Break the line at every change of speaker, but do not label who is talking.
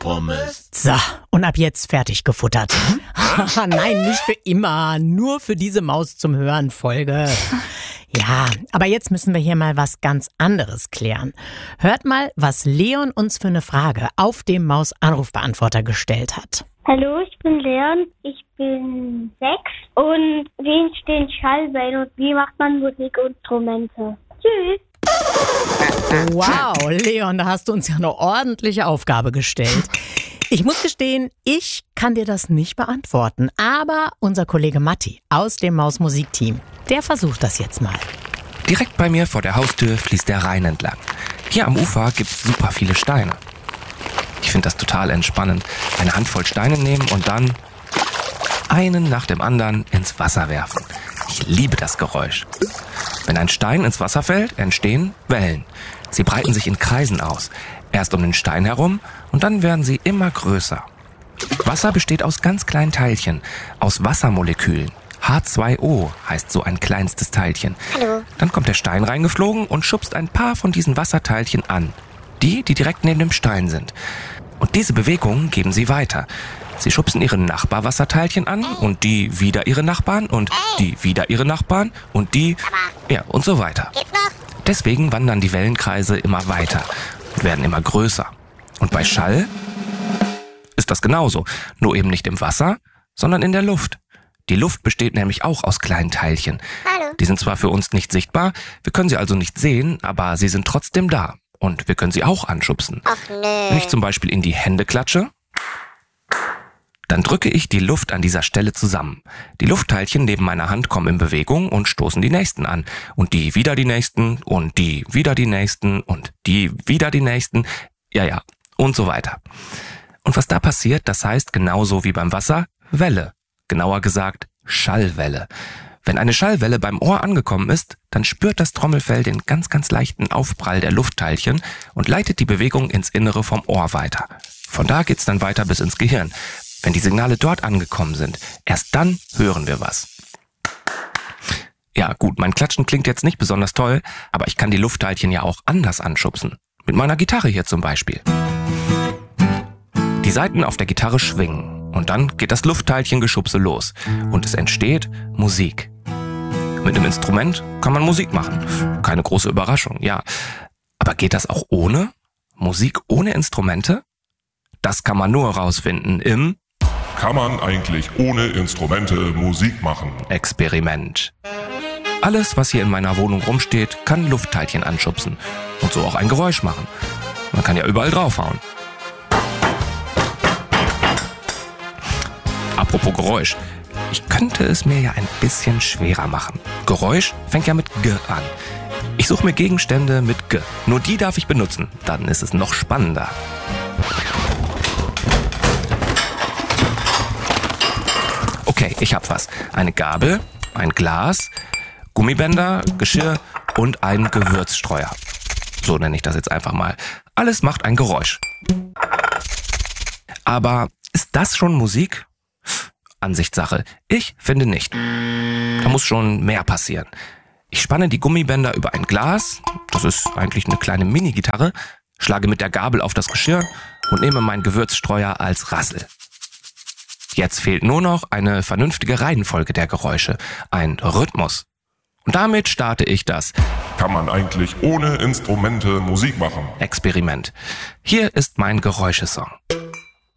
Pommes.
So, und ab jetzt fertig gefuttert. Nein, nicht für immer, nur für diese Maus zum Hören Folge. Ja, aber jetzt müssen wir hier mal was ganz anderes klären. Hört mal, was Leon uns für eine Frage auf dem Maus-Anrufbeantworter gestellt hat.
Hallo, ich bin Leon, ich bin 6 und wie entstehen Schallwellen und wie macht man Musikinstrumente? Tschüss!
Wow, Leon, da hast du uns ja eine ordentliche Aufgabe gestellt. Ich muss gestehen, ich kann dir das nicht beantworten, aber unser Kollege Matti aus dem Maus-Musik-Team, der versucht das jetzt mal.
Direkt bei mir vor der Haustür fließt der Rhein entlang. Hier am Ufer gibt's super viele Steine. Ich finde das total entspannend. Eine Handvoll Steine nehmen und dann einen nach dem anderen ins Wasser werfen. Ich liebe das Geräusch. Wenn ein Stein ins Wasser fällt, entstehen Wellen. Sie breiten sich in Kreisen aus. Erst um den Stein herum und dann werden sie immer größer. Wasser besteht aus ganz kleinen Teilchen, aus Wassermolekülen. H2O heißt so ein kleinstes Teilchen.
Hallo.
Dann kommt der Stein reingeflogen und schubst ein paar von diesen Wasserteilchen an. Die direkt neben dem Stein sind. Und diese Bewegungen geben sie weiter. Sie schubsen ihre Nachbarwasserteilchen an und die wieder ihre Nachbarn und die wieder ihre Nachbarn und die, ja, und so weiter. Deswegen wandern die Wellenkreise immer weiter und werden immer größer. Und bei Schall ist das genauso, nur eben nicht im Wasser, sondern in der Luft. Die Luft besteht nämlich auch aus kleinen Teilchen.
Hallo.
Die sind zwar für uns nicht sichtbar, wir können sie also nicht sehen, aber sie sind trotzdem da. Und wir können sie auch anschubsen.
Ach nö.
Wenn ich zum Beispiel in die Hände klatsche, dann drücke ich die Luft an dieser Stelle zusammen. Die Luftteilchen neben meiner Hand kommen in Bewegung und stoßen die nächsten an. Und die wieder die nächsten und die wieder die nächsten und die wieder die nächsten. Ja, und so weiter. Und was da passiert, das heißt genauso wie beim Wasser Welle. Genauer gesagt Schallwelle. Wenn eine Schallwelle beim Ohr angekommen ist, dann spürt das Trommelfell den ganz, ganz leichten Aufprall der Luftteilchen und leitet die Bewegung ins Innere vom Ohr weiter. Von da geht's dann weiter bis ins Gehirn. Wenn die Signale dort angekommen sind, erst dann hören wir was. Ja gut, mein Klatschen klingt jetzt nicht besonders toll, aber ich kann die Luftteilchen ja auch anders anschubsen. Mit meiner Gitarre hier zum Beispiel. Die Saiten auf der Gitarre schwingen und dann geht das Luftteilchengeschubse los und es entsteht Musik. Mit einem Instrument kann man Musik machen. Keine große Überraschung, ja. Aber geht das auch ohne? Musik ohne Instrumente? Das kann man nur herausfinden im
Kann man eigentlich ohne Instrumente Musik machen?
Experiment. Alles, was hier in meiner Wohnung rumsteht, kann Luftteilchen anschubsen und so auch ein Geräusch machen. Man kann ja überall draufhauen. Apropos Geräusch. Ich könnte es mir ja ein bisschen schwerer machen. Geräusch fängt ja mit G an. Ich suche mir Gegenstände mit G. Nur die darf ich benutzen. Dann ist es noch spannender. Okay, ich hab was. Eine Gabel, ein Glas, Gummibänder, Geschirr und ein Gewürzstreuer. So nenne ich das jetzt einfach mal. Alles macht ein Geräusch. Aber ist das schon Musik? Ansichtssache. Ich finde nicht. Da muss schon mehr passieren. Ich spanne die Gummibänder über ein Glas, das ist eigentlich eine kleine Mini-Gitarre, schlage mit der Gabel auf das Geschirr und nehme meinen Gewürzstreuer als Rassel. Jetzt fehlt nur noch eine vernünftige Reihenfolge der Geräusche, ein Rhythmus. Und damit starte ich das
Kann man eigentlich ohne Instrumente Musik machen?
Experiment. Hier ist mein Geräuschesong.